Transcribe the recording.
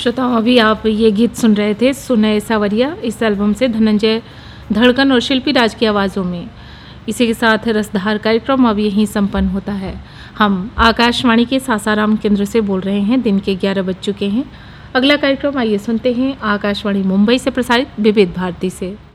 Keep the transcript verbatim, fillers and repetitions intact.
श्रोताओं, अभी आप ये गीत सुन रहे थे सुनय सावरिया, इस एल्बम से धनंजय धड़कन और शिल्पी राज की आवाज़ों में। इसी के साथ रसधार कार्यक्रम अब यहीं संपन्न होता है। हम आकाशवाणी के सासाराम केंद्र से बोल रहे हैं। दिन के ग्यारह बज चुके हैं। अगला कार्यक्रम आइए सुनते हैं आकाशवाणी मुंबई से प्रसारित विविध भारती से।